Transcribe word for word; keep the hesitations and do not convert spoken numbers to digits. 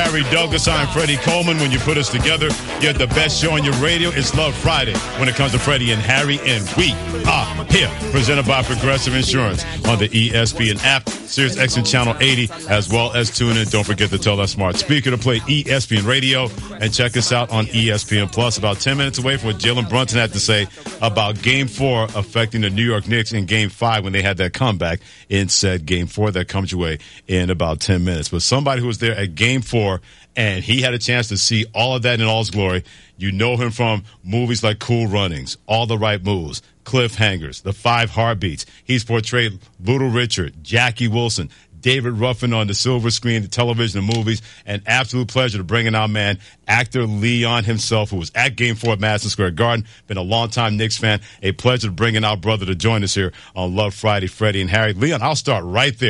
Harry Douglas. I'm Freddie Coleman. When you put us together, you have the best show on your radio. It's Love Friday when it comes to Freddie and Harry, and we are here. Presented by Progressive Insurance on the E S P N app, Sirius X M Channel eighty, as well as tune in. Don't forget to tell that smart speaker to play E S P N Radio, and check us out on E S P N Plus. About ten minutes away from what Jalen Brunson had to say about Game four affecting the New York Knicks in Game five when they had that comeback in said Game four. That comes your way in about ten minutes. But somebody who was there at Game four, and he had a chance to see all of that in all its glory. You know him from movies like Cool Runnings, All the Right Moves, Cliffhangers, The Five Heartbeats. He's portrayed Little Richard, Jackie Wilson, David Ruffin on the silver screen, the television, and movies. An absolute pleasure to bring in our man, actor Leon himself, who was at Game four at Madison Square Garden. Been a longtime Knicks fan. A pleasure to bring in our brother to join us here on Love Friday, Freddie and Harry. Leon, I'll start right there.